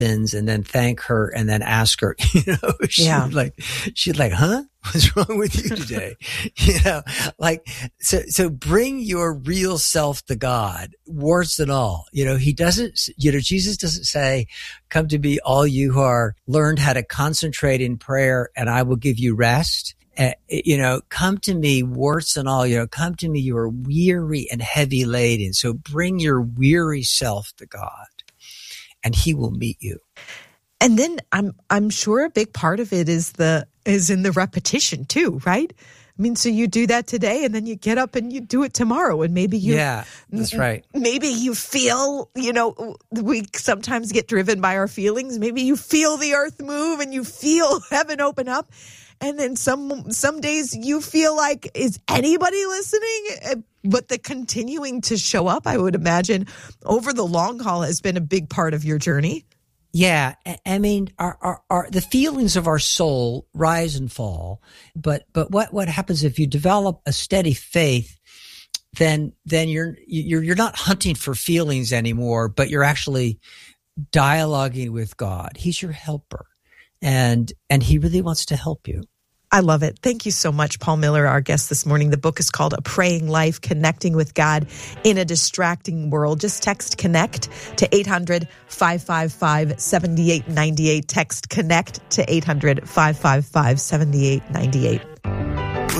sins and then thank her and then ask her, she'd like, huh? What's wrong with you today? So bring your real self to God, warts and all. Jesus doesn't say, come to me, all you who are learned how to concentrate in prayer and I will give you rest. Come to me, warts and all, come to me, you are weary and heavy laden. So bring your weary self to God and he will meet you. And then I'm sure a big part of it is in the repetition too, right? I mean, so you do that today and then you get up and you do it tomorrow and maybe yeah, that's right. Maybe you feel, we sometimes get driven by our feelings. Maybe you feel the earth move and you feel heaven open up. And then some days you feel like, is anybody listening? But the continuing to show up, I would imagine, over the long haul has been a big part of your journey. Yeah, I mean, our the feelings of our soul rise and fall, but what happens if you develop a steady faith? Then you're not hunting for feelings anymore, but you're actually dialoguing with God. He's your helper, and he really wants to help you. I love it. Thank you so much, Paul Miller, our guest this morning. The book is called A Praying Life, Connecting with God in a Distracting World. Just text CONNECT to 800-555-7898. Text CONNECT to 800-555-7898.